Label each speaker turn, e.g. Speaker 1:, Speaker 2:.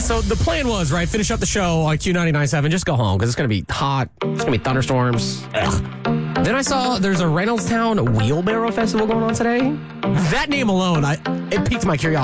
Speaker 1: So the plan was, right, finish up the show on Q99.7, just go home because it's going to be hot. It's going to be thunderstorms. Ugh. Then I saw there's a Reynoldstown Wheelbarrow Festival going on today. That name alone, it piqued my curiosity.